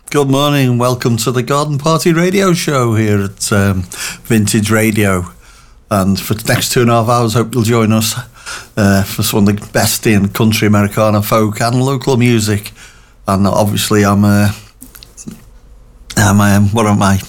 Good morning and welcome to the Garden Party Radio Show here at Vintage Radio. And for the next 2.5 hours, hope you'll join us for some of the best in country, Americana, folk and local music. And obviously what am I?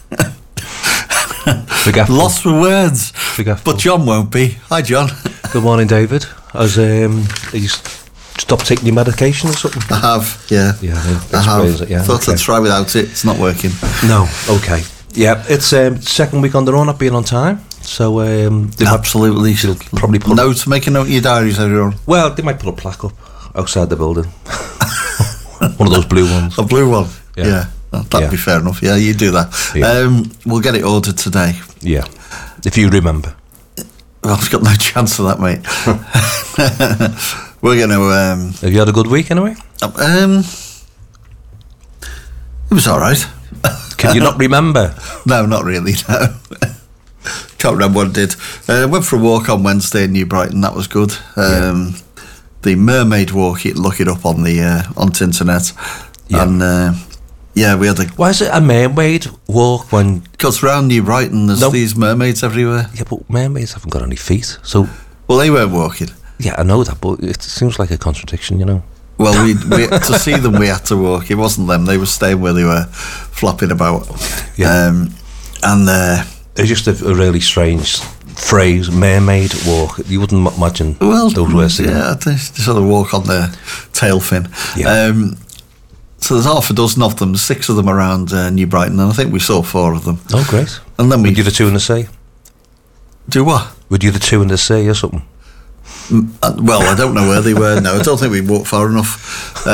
Forgetful. Lost for words. Forgetful. But John won't be. Hi, John. Good morning, David. You stopped taking your medication or something? I have, yeah. Yeah, I have. It, yeah. Thought I'd try without it. It's not working. No, okay. Yeah, it's second week on the run, not being on time. So absolutely. They'll probably put make a note in your diaries, everyone. Well, they might put a plaque up outside the building. One of those blue ones. A blue one. Yeah. That'd be fair enough. Yeah, you do that. Yeah. We'll get it ordered today. Yeah, if you remember. Well, I've got no chance of that, mate. We're going to... Have you had a good week anyway? It was all right. Can you not remember? No, not really, no. Can't remember what I did. Went for a walk on Wednesday in New Brighton. That was good. The Mermaid Walk, you look it up on the on the internet. Yeah. And... we had a... Why is it a mermaid walk when... Because around New Brighton there's these mermaids everywhere. Yeah, but mermaids haven't got any feet, so... Well, they weren't walking. Yeah, I know that, but it seems like a contradiction, you know. Well, we to see them we had to walk. It wasn't them, they were staying where they were, flopping about. Yeah. It's just a really strange phrase, mermaid walk. You wouldn't imagine those words. Yeah, they sort of walk on their tail fin. Yeah. So there's half a dozen of them, 6 of them around New Brighton, and I think we saw 4 of them. Oh, great. And then Would you the 2 in the sea? Do what? Would you the 2 in the sea or something? Well, I don't know where they were. No, I don't think we walked far enough.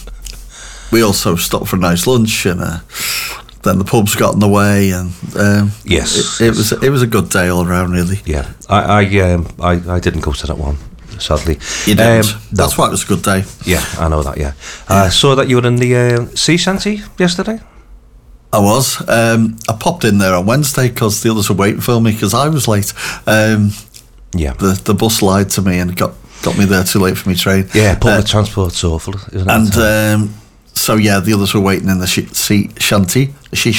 We also stopped for a nice lunch, and then the pubs got in the way, and yes, it was a good day all around, really. Yeah, I didn't go to that one, sadly. You didn't. That's why it was a good day. Yeah, I know that. Yeah, I saw that you were in the sea shanty yesterday. I was. I popped in there on Wednesday because the others were waiting for me because I was late. Yeah, the bus lied to me and got me there too late for my train. Yeah, public transport's awful, isn't it? And so the others were waiting in the sea shanty,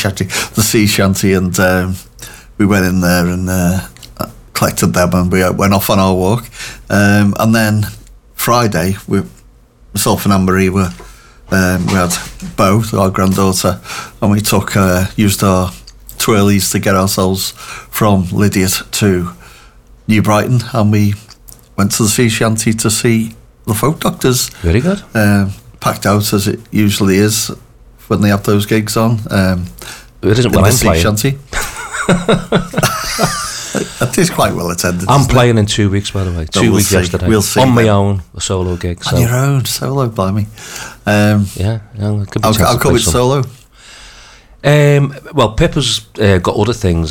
and we went in there and collected them, and we went off on our walk. And then Friday, myself and Anne-Marie we had Beau, our granddaughter, and we used our twirlies to get ourselves from Lydiate to New Brighton, and we went to the sea shanty to see the folk doctors. Very good. Packed out as it usually is when they have those gigs on. It isn't when I'm playing. Shanty. It is quite well attended. I'm playing in 2 weeks, by the way. 2 weeks yesterday. We'll see. On my own, a solo gig. On your own solo, blimey. Yeah, I'll come with solo. Well, Pippa's got other things.